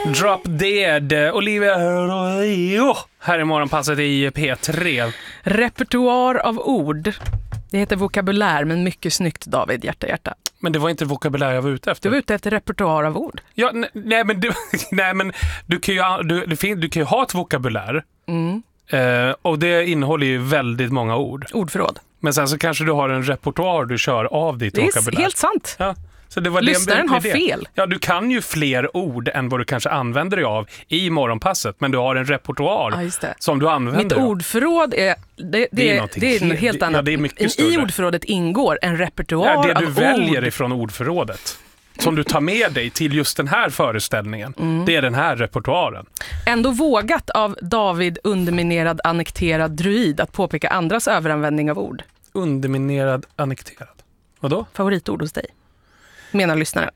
Drop Dead, Olivia Rodrigo här i morgonpasset i P3. Repertoar av ord. Det heter vokabulär, men mycket snyggt, David, hjärta. Men det var inte vokabulär jag var ute efter. Du var ute efter repertoar av ord. Ja, nej men du kan ju ha ett vokabulär. Och det innehåller ju väldigt många ord. Ordförråd. Men sen så kanske du har en repertoar du kör av ditt vokabulär. Det är helt sant. Ja. Så det var Lyssnaren har fel. Ja, du kan ju fler ord än vad du kanske använder dig av i morgonpasset, men du har en repertoar som du använder. Mitt ordförråd är en helt annat. Ja, det är mycket större. I ordförrådet ingår en repertoar av ord. Det du väljer ifrån ordförrådet som du tar med dig till just den här föreställningen. Det är den här repertoaren. Ändå vågat av David, underminerad, annekterad druid, att påpeka andras överanvändning av ord. Underminerad, annekterad. Vadå? Favoritord hos dig, menar lyssnaren.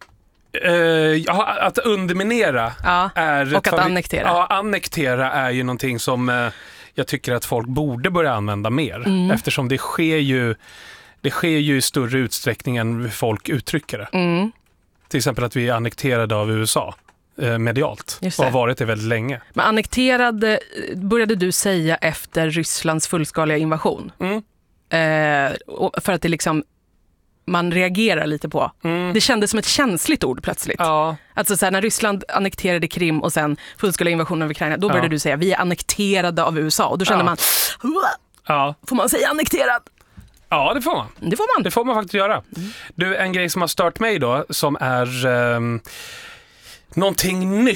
Att underminera är... Och att annektera. Ja, annektera är ju någonting som jag tycker att folk borde börja använda mer. Eftersom det sker ju i större utsträckning än folk uttrycker det. Till exempel att vi är annekterade av USA medialt. Och har varit det väldigt länge. Men annekterad började du säga efter Rysslands fullskaliga invasion. För att det liksom... man reagerar lite på. Det kändes som ett känsligt ord plötsligt. Ja. Alltså så här, när Ryssland annekterade Krim och sen fullskaliga invasionen av Ukraina, då började du säga vi är annekterade av USA. Och då kände man, får man säga annekterad? Ja, det får man. Det får man faktiskt göra. Du, en grej som har stört mig då, som är någonting nytt